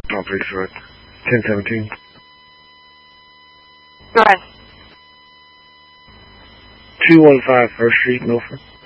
Oh, please, right. 1017. Go ahead. 215 First Street, Milford.